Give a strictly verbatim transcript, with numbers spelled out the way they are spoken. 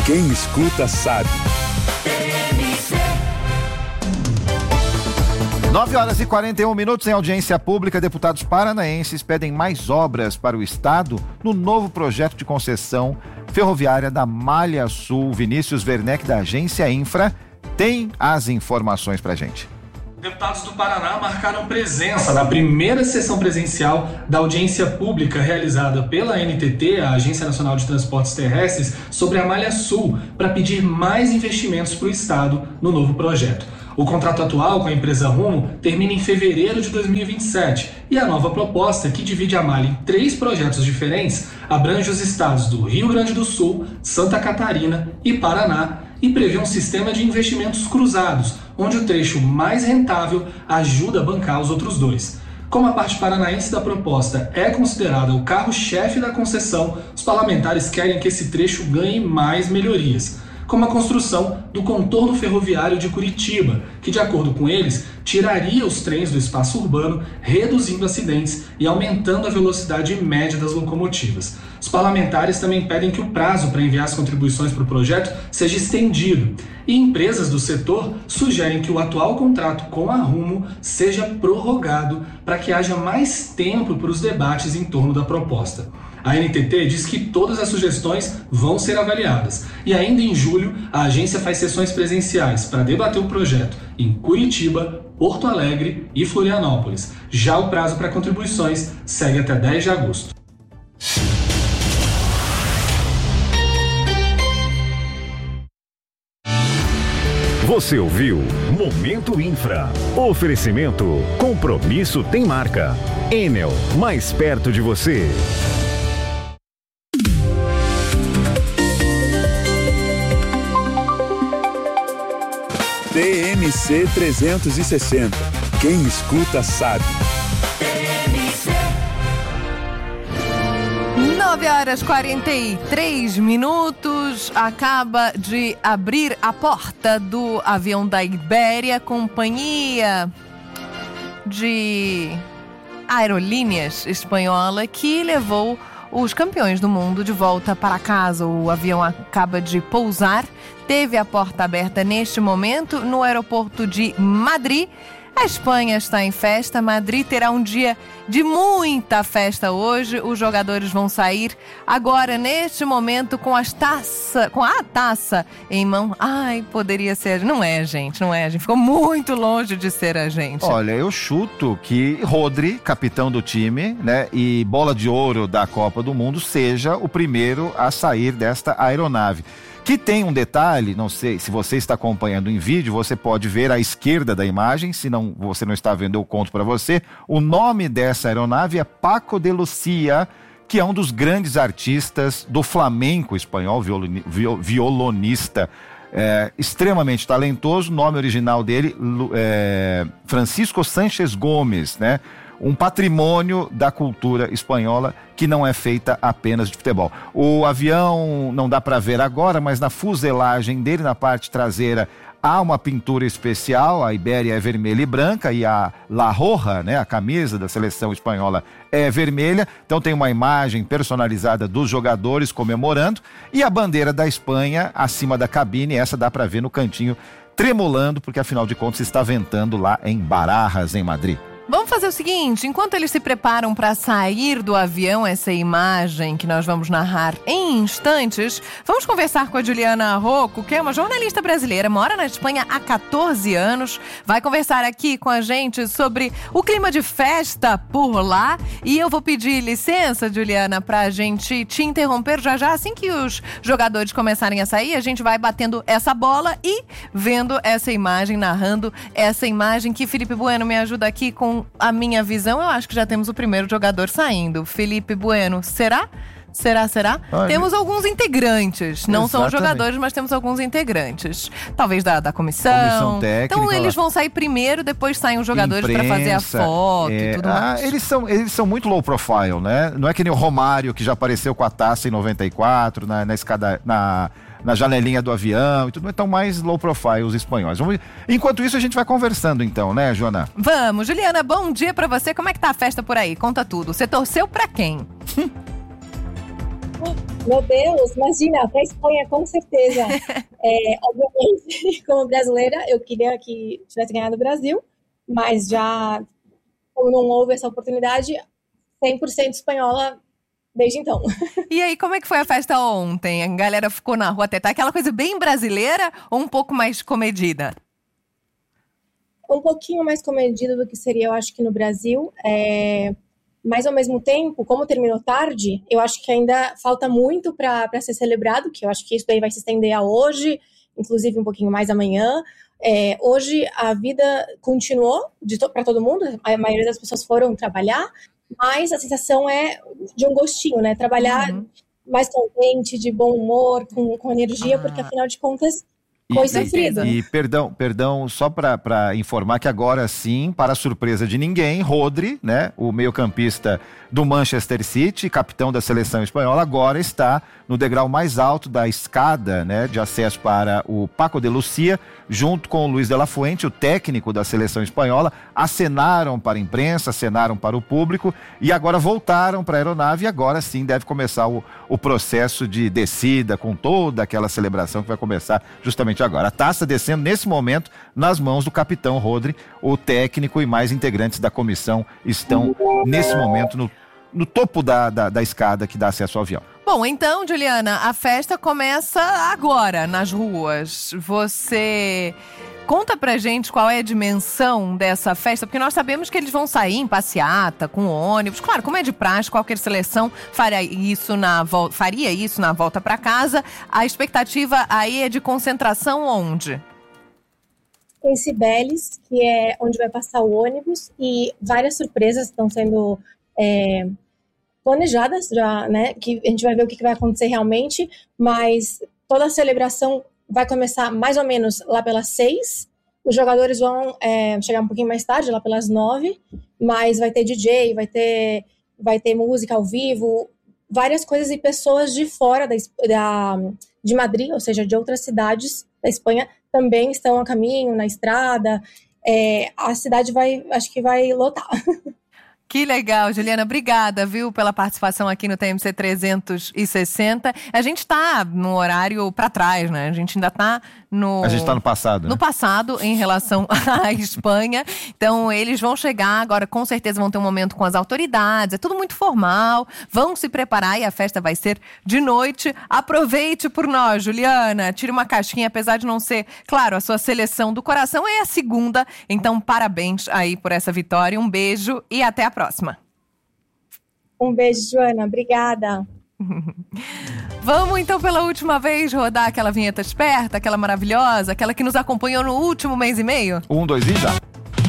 Quem escuta sabe. nove horas e quarenta e um minutos em audiência pública. Deputados paranaenses pedem mais obras para o Estado no novo projeto de concessão ferroviária da Malha Sul. Vinícius Werneck, da Agência Infra, tem as informações pra gente. Deputados do Paraná marcaram presença na primeira sessão presencial da audiência pública realizada pela A N T T, a Agência Nacional de Transportes Terrestres, sobre a Malha Sul, para pedir mais investimentos para o Estado no novo projeto. O contrato atual com a empresa Rumo termina em fevereiro de dois mil e vinte e sete e a nova proposta, que divide a malha em três projetos diferentes, abrange os estados do Rio Grande do Sul, Santa Catarina e Paraná e prevê um sistema de investimentos cruzados, onde o trecho mais rentável ajuda a bancar os outros dois. Como a parte paranaense da proposta é considerada o carro-chefe da concessão, os parlamentares querem que esse trecho ganhe mais melhorias, como a construção do contorno ferroviário de Curitiba, que, de acordo com eles, tiraria os trens do espaço urbano, reduzindo acidentes e aumentando a velocidade média das locomotivas. Os parlamentares também pedem que o prazo para enviar as contribuições para o projeto seja estendido, e empresas do setor sugerem que o atual contrato com a Rumo seja prorrogado para que haja mais tempo para os debates em torno da proposta. A N T T diz que todas as sugestões vão ser avaliadas e ainda em julho a agência faz sessões presenciais para debater o projeto em Curitiba, Porto Alegre e Florianópolis. Já o prazo para contribuições segue até dez de agosto. Você ouviu Momento Infra. Oferecimento. Compromisso tem marca. Enel, mais perto de você. T M C trezentos e sessenta. Quem escuta sabe. nove horas e quarenta e três minutos. Acaba de abrir a porta do avião da Ibéria, companhia de aerolíneas espanhola, que levou os campeões do mundo de volta para casa. O avião acaba de pousar, teve a porta aberta neste momento no aeroporto de Madrid. A Espanha está em festa, Madrid terá um dia de muita festa hoje. Os jogadores vão sair agora, neste momento, com as taça, com a taça em mão. Ai, poderia ser. Não é, gente, não é. A gente ficou muito longe de ser a gente. Olha, eu chuto que Rodri, capitão do time, né, e bola de ouro da Copa do Mundo, seja o primeiro a sair desta aeronave. Que tem um detalhe, não sei, se você está acompanhando em vídeo, você pode ver à esquerda da imagem, se não, você não está vendo, eu conto para você. O nome dessa aeronave é Paco de Lucía, que é um dos grandes artistas do flamenco espanhol, violoni, violonista, é, extremamente talentoso. O nome original dele é Francisco Sánchez Gomes, né? Um patrimônio da cultura espanhola que não é feita apenas de futebol. O avião não dá para ver agora, mas na fuselagem dele, na parte traseira, há uma pintura especial. A Ibéria é vermelha e branca e a La Roja, né, a camisa da seleção espanhola, é vermelha. Então tem uma imagem personalizada dos jogadores comemorando e a bandeira da Espanha acima da cabine. Essa dá para ver no cantinho tremulando, porque afinal de contas está ventando lá em Barajas, em Madrid. Vamos fazer o seguinte, enquanto eles se preparam para sair do avião, essa imagem que nós vamos narrar em instantes, vamos conversar com a Juliana Rocco, que é uma jornalista brasileira, mora na Espanha há catorze anos, vai conversar aqui com a gente sobre o clima de festa por lá. E eu vou pedir licença, Juliana, para a gente te interromper já já. Assim que os jogadores começarem a sair, a gente vai batendo essa bola e vendo essa imagem, narrando essa imagem, que Felipe Bueno me ajuda aqui com a minha visão. Eu acho que já temos o primeiro jogador saindo. Felipe Bueno, será? Será, será? Olha, temos alguns integrantes, não exatamente. São jogadores, mas temos alguns integrantes. Talvez da, da comissão. Comissão técnica. Então eles vão sair primeiro, depois saem os jogadores para fazer a foto é, e tudo ah, mais. Eles são, eles são muito low profile, né? Não é que nem o Romário, que já apareceu com a taça em noventa e quatro, na, na escada... Na... na janelinha do avião e tudo, então mais low profile os espanhóis. Vamos... Enquanto isso, a gente vai conversando então, né, Joana? Vamos. Juliana, bom dia pra você. Como é que tá a festa por aí? Conta tudo. Você torceu pra quem? Meu Deus, imagina, para a Espanha, com certeza. É, obviamente, como brasileira, eu queria que tivesse ganhado o Brasil, mas já, como não houve essa oportunidade, cem por cento espanhola desde então. E aí, como é que foi a festa ontem? A galera ficou na rua até tá aquela coisa bem brasileira ou um pouco mais comedida? Um pouquinho mais comedida do que seria, eu acho que no Brasil, é... mas ao mesmo tempo, como terminou tarde, eu acho que ainda falta muito para ser celebrado, que eu acho que isso daí vai se estender a hoje, inclusive um pouquinho mais amanhã. É, hoje a vida continuou to- para todo mundo, a maioria das pessoas foram trabalhar, mas a sensação é de um gostinho, né? Trabalhar Uhum. mais contente, de bom humor, com, com energia, Ah. porque afinal de contas E- foi e- sofrido. E perdão, perdão, só para informar que agora sim, para surpresa de ninguém, Rodri, né, o meio-campista do Manchester City, capitão da seleção espanhola, agora está no degrau mais alto da escada, né, de acesso para o Paco de Lucia, junto com o Luis de la Fuente, o técnico da seleção espanhola, acenaram para a imprensa, acenaram para o público e agora voltaram para a aeronave e agora sim deve começar o, o processo de descida com toda aquela celebração que vai começar justamente agora. A taça descendo nesse momento nas mãos do capitão Rodri, o técnico e mais integrantes da comissão estão nesse momento no, no topo da, da, da escada que dá acesso ao avião. Bom, então, Juliana, a festa começa agora nas ruas. Você conta pra gente qual é a dimensão dessa festa, porque nós sabemos que eles vão sair em passeata, com ônibus. Claro, como é de praxe, qualquer seleção faria isso na, vol- faria isso na volta pra casa. A expectativa aí é de concentração onde? Em Cibeles, que é onde vai passar o ônibus, e várias surpresas estão sendo é, planejadas já, né? Que a gente vai ver o que que vai acontecer realmente, mas toda a celebração vai começar mais ou menos lá pelas seis. Os jogadores vão é, chegar um pouquinho mais tarde, lá pelas nove, mas vai ter D J, vai ter, vai ter música ao vivo, várias coisas, e pessoas de fora da, Es- da, de Madrid, ou seja, de outras cidades da Espanha, também estão a caminho, na estrada. É, a cidade vai, acho que vai lotar. Que legal, Juliana. Obrigada, viu, pela participação aqui no T M C trezentos e sessenta. A gente tá no horário pra trás, né? A gente ainda tá no... A gente está no passado, né? No passado, em relação à Espanha. Então, eles vão chegar agora, com certeza vão ter um momento com as autoridades. É tudo muito formal. Vão se preparar e a festa vai ser de noite. Aproveite por nós, Juliana. Tire uma casquinha, apesar de não ser, claro, a sua seleção do coração é a segunda. Então, parabéns aí por essa vitória. Um beijo e até a próxima. Um beijo, Joana. Obrigada. Vamos então pela última vez rodar aquela vinheta esperta, aquela maravilhosa, aquela que nos acompanhou no último mês e meio? Um, dois e já.